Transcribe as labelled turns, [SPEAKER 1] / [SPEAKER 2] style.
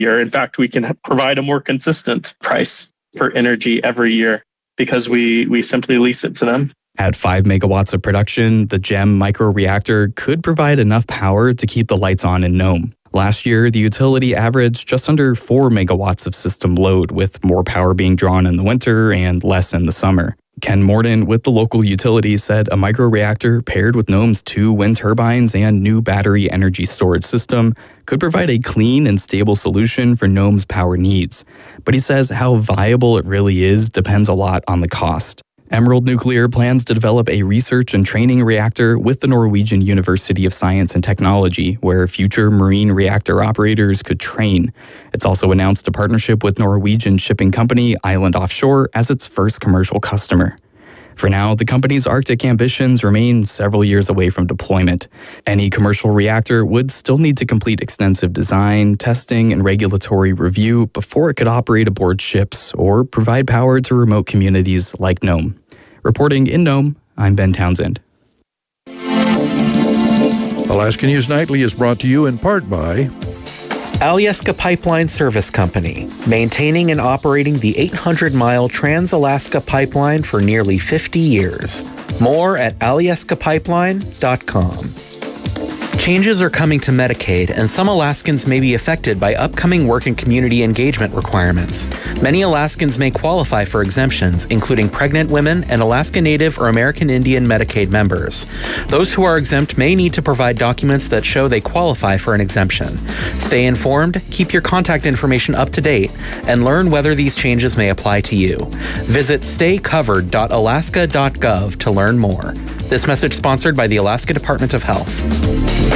[SPEAKER 1] year. In fact, we can provide a more consistent price for energy every year because we simply lease it to them.
[SPEAKER 2] At 5 megawatts of production, the GEM microreactor could provide enough power to keep the lights on in Nome. Last year, the utility averaged just under 4 megawatts of system load, with more power being drawn in the winter and less in the summer. Ken Morden with the local utility said a microreactor paired with Nome's 2 wind turbines and new battery energy storage system could provide a clean and stable solution for Nome's power needs. But he says how viable it really is depends a lot on the cost. Emerald Nuclear plans to develop a research and training reactor with the Norwegian University of Science and Technology, where future marine reactor operators could train. It's also announced a partnership with Norwegian shipping company Island Offshore as its first commercial customer. For now, the company's Arctic ambitions remain several years away from deployment. Any commercial reactor would still need to complete extensive design, testing, and regulatory review before it could operate aboard ships or provide power to remote communities like Nome. Reporting in Nome, I'm Ben Townsend.
[SPEAKER 3] Alaska News Nightly is brought to you in part by
[SPEAKER 4] Alyeska Pipeline Service Company, maintaining and operating the 800-mile Trans-Alaska Pipeline for nearly 50 years. More at alyeskapipeline.com. Changes are coming to Medicaid, and some Alaskans may be affected by upcoming work and community engagement requirements. Many Alaskans may qualify for exemptions, including pregnant women and Alaska Native or American Indian Medicaid members. Those who are exempt may need to provide documents that show they qualify for an exemption. Stay informed, keep your contact information up to date, and learn whether these changes may apply to you. Visit staycovered.alaska.gov to learn more. This message sponsored by the Alaska Department of Health.